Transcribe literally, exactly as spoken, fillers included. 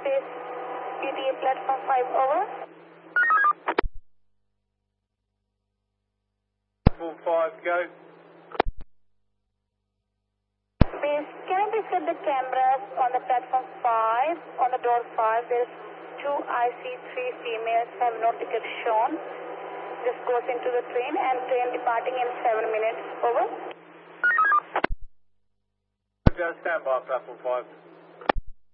base P T A platform five, over. Platform five, go. Base, can I please get the cameras on the platform five, on the door five? There's two I C three females have no ticket shown. This goes into the train and train departing in seven minutes, over. Go stand by platform five.